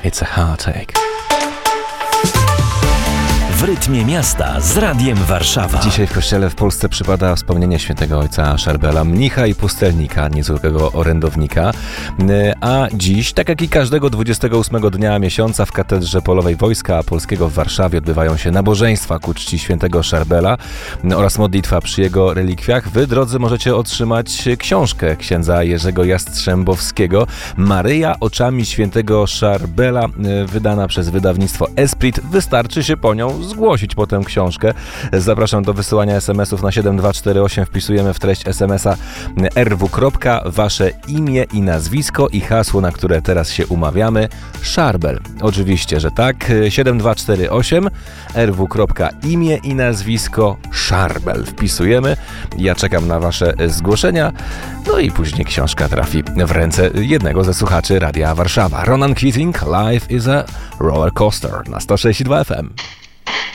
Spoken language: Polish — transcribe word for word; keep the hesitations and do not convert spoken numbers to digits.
It's a Heartache. W rytmie miasta z Radiem Warszawa. Dzisiaj w kościele w Polsce przypada wspomnienie świętego ojca Szarbela, mnicha i pustelnika, niezwykłego orędownika. A dziś, tak jak i każdego dwudziestego ósmego dnia miesiąca w Katedrze Polowej Wojska Polskiego w Warszawie odbywają się nabożeństwa ku czci świętego Szarbela oraz modlitwa przy jego relikwiach. Wy, drodzy, możecie otrzymać książkę księdza Jerzego Jastrzębowskiego Maryja oczami świętego Szarbela, wydana przez wydawnictwo Esprit. Wystarczy się po nią zgłosić po tę książkę. Zapraszam do wysyłania es em esów na siedem dwa cztery osiem. Wpisujemy w treść es em esa er wu. Wasze imię i nazwisko i hasło, na które teraz się umawiamy. Szarbel. Oczywiście, że tak. siedem dwa cztery osiem er wu. Imię i nazwisko Szarbel. Wpisujemy. Ja czekam na wasze zgłoszenia. No i później książka trafi w ręce jednego ze słuchaczy Radia Warszawa. Ronan Keating, Life is a Roller Coaster na sto sześć i dwa F M.